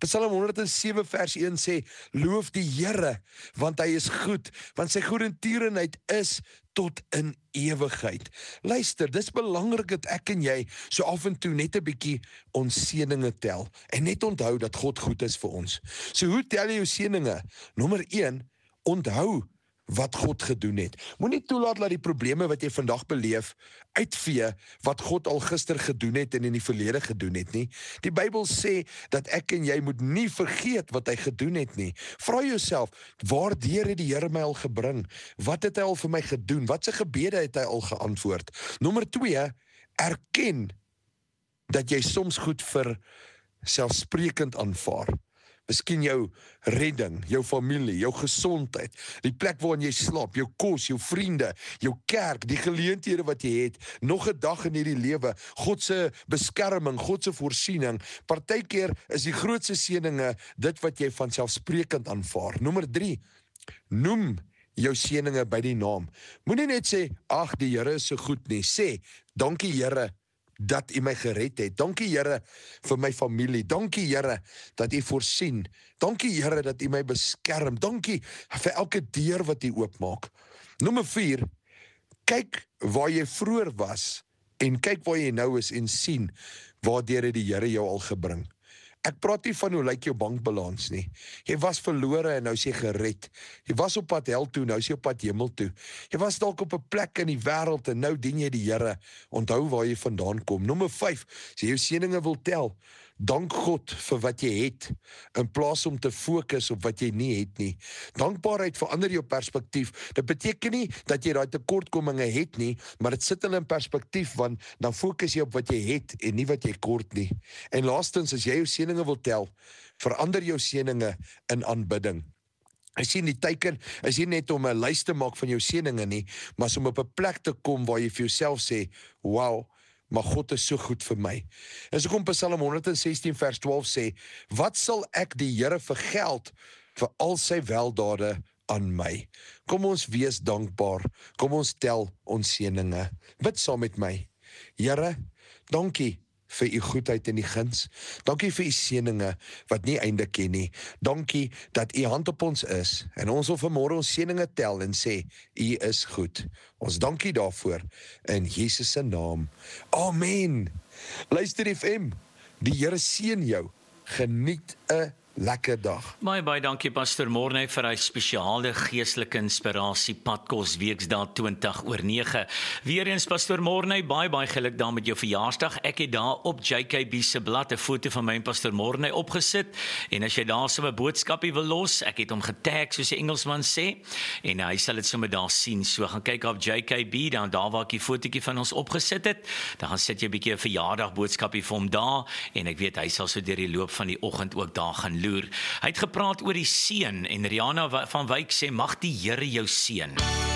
Psalm 107 vers 1 sê, loof die Here, want hy is goed, want sy goedertierenheid is tot in ewigheid. Luister, dis belangrik dat ek en jy so af en toe net 'n bietjie ons seëninge tel, en net onthou dat God goed is vir ons. So hoe tel jy jou seëninge? Nommer 1, onthou wat God gedoen het. Moenie toelaat dat die probleme wat jy vandag beleef, uitvee wat God al gister gedoen het en in die verlede gedoen het nie. Die Bybel sê dat ek en jy moet nie vergeet wat hy gedoen het nie. Vra jouself, waardeur het die Here my al gebring? Wat het hy al vir my gedoen? Watse gebede het hy al geantwoord? Nommer 2, erken dat jy soms goed vir selfsprekend aanvaar. Miskien jou redding, jou familie, jou gesondheid, die plek waarin jy slaap, jou kos, jou vriende, jou kerk, die geleenthede wat jy het, nog 'n dag in hierdie lewe, God se beskerming, God se voorsiening. Partykeer is die grootste seëninge dit wat jy van selfsprekend aanvaar. Nommer 3, noem jou seëninge by die naam. Moenie net sê, ag, die Here is so goed nie. Sê, dankie Here dat U my gered het. Dankie Here vir my familie. Dankie Here dat U voorsien. Dankie Here dat U my beskerm. Dankie vir elke deur wat U oopmaak. Nommer 4, kyk waar jy vroeër was en kyk waar jy nou is en sien waardeur het die Here jou al gebring. Ek praat nie van hoe lyk jou bankbalans nie. Jy was verlore en nou is jy gered. Jy was op pad hel toe, nou is jy op pad hemel toe. Jy was dalk op 'n plek in die wêreld en nou dien jy die Here. Onthou waar jy vandaan kom. Nommer 5, as jy jou seëninge wil tel, dank God vir wat jy het, in plaas om te fokus op wat jy nie het nie. Dankbaarheid verander jou perspektief. Dit beteken nie dat jy daai tekortkominge het nie, maar dit sit hulle in perspektief, want dan fokus jy op wat jy het en nie wat jy kort nie. En laastens, as jy jou seëninge wil tel, verander jou seëninge in aanbidding. Ek sien die teken is nie net om 'n lys te maak van jou seëninge nie, maar om op 'n plek te kom waar jy vir jouself sê, wow, maar God is so goed vir my. En so kom Psalm 116 vers 12 sê, wat sal ek die Here vergeld vir al sy weldade aan my? Kom ons wees dankbaar, kom ons tel ons seëninge. Bid saam met my. Here, dankie vir U goedheid en U guns. Dankie vir U seëninge wat nie einde ken nie. Dankie dat U hand op ons is en ons wil vanmôre ons seëninge tel en sê, U is goed. Ons dankie daarvoor in Jesus se naam. Amen. Luister FM, die Here seën jou. Geniet 'n lekker dag. Baie dankie Pastor Morney vir hy spesiale geestelike inspirasie Padkos Weksdae 20/9. Weereens Pastor Morney, baie geluk daar met jou verjaarsdag. Ek het daar op JKB se blad 'n foto van my en Pastor Morney opgesit en as jy daar so 'n boodskapie wil los, ek het hom getag soos die Engelsman sê en hy sal dit sommer daar sien. So gaan kyk op JKB dan daar waar ek die fotootjie van ons opgesit het. Dan gaan sit jy 'n bietjie 'n verjaardag boodskapie vir hom daar en ek weet hy sal so deur die loop van die oggend ook daar gaan loer. Hy het gepraat oor die seën en Rihanna van Wyk sê mag die Here jou seën.